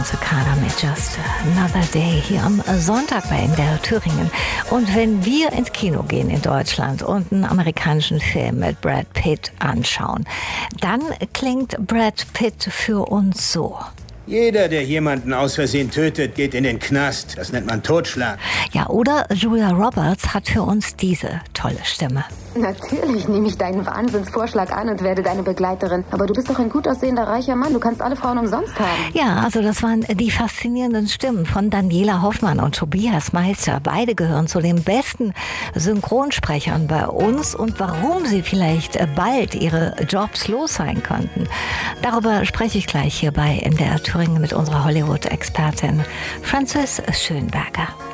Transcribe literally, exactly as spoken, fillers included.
Cicada mit Just Another Day hier am Sonntag bei M D R Thüringen. Und wenn wir ins Kino gehen in Deutschland und einen amerikanischen Film mit Brad Pitt anschauen, dann klingt Brad Pitt für uns so. Jeder, der jemanden aus Versehen tötet, geht in den Knast. Das nennt man Totschlag. Ja, oder Julia Roberts hat für uns diese tolle Stimme. Natürlich nehme ich deinen Wahnsinnsvorschlag an und werde deine Begleiterin. Aber du bist doch ein gut aussehender, reicher Mann. Du kannst alle Frauen umsonst haben. Ja, also das waren die faszinierenden Stimmen von Daniela Hoffmann und Tobias Meister. Beide gehören zu den besten Synchronsprechern bei uns. Und warum sie vielleicht bald ihre Jobs los sein könnten, darüber spreche ich gleich hier bei M D R Thüringen mit unserer Hollywood-Expertin Frances Schönberger.